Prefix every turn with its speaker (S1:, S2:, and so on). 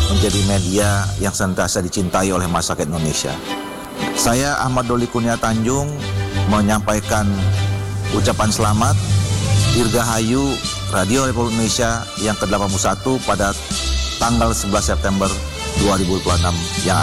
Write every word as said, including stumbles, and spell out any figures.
S1: menjadi media yang senantiasa dicintai oleh masyarakat Indonesia. Saya Ahmad Doli Kurnia Tanjung menyampaikan ucapan selamat Dirgahayu Radio Republik Indonesia yang ke delapan puluh satu pada tanggal sebelas September dua ribu dua puluh enam yang